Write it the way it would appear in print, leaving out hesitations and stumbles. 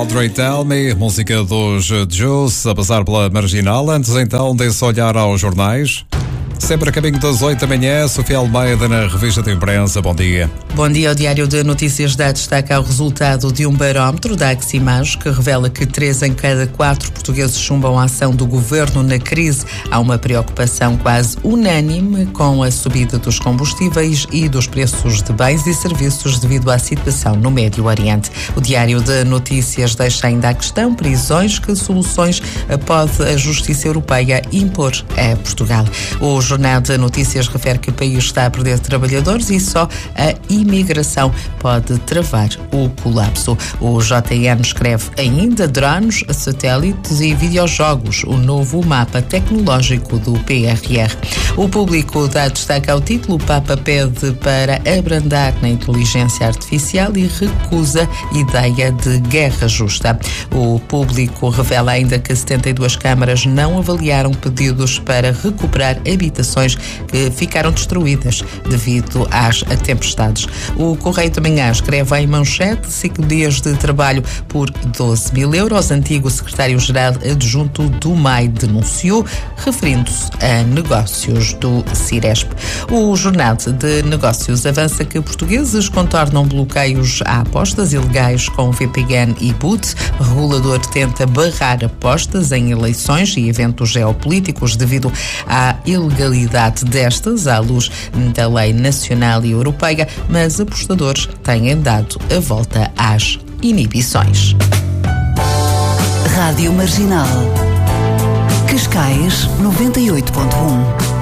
Audrey Tell Me, música dos Juice, a passar pela Marginal. Antes então, dê-se olhar aos jornais. Sempre a caminho das 8 da manhã, Sofia Almeida na Revista de Imprensa. Bom dia. Bom dia. O Diário de Notícias dá destaque ao resultado de um barómetro da Aximage que revela que 3 em cada 4 portugueses chumbam a ação do governo na crise. Há uma preocupação quase unânime com a subida dos combustíveis e dos preços de bens e serviços devido à situação no Médio Oriente. O Diário de Notícias deixa ainda a questão: prisões, que soluções pode a Justiça Europeia impor a Portugal? O Jornal de Notícias refere que o país está a perder trabalhadores e só a imigração pode travar o colapso. O JN escreve ainda: drones, satélites e videojogos, o novo mapa tecnológico do PRR. O Público dá destaque ao título: o Papa pede para abrandar na inteligência artificial e recusa ideia de guerra justa. O Público revela ainda que 72 câmaras não avaliaram pedidos para recuperar habitações que ficaram destruídas devido às tempestades. O Correio da Manhã escreve em manchete: 5 dias de trabalho por 12 mil euros. Antigo secretário-geral adjunto do MAI denunciou, referindo-se a negócios do Ciresp. O Jornal de Negócios avança que portugueses contornam bloqueios a apostas ilegais com VPN e boot. O regulador tenta barrar apostas em eleições e eventos geopolíticos devido à ilegalidade destas, à luz da lei nacional e europeia, mas apostadores têm dado a volta às inibições. Rádio Marginal. Cascais 98.1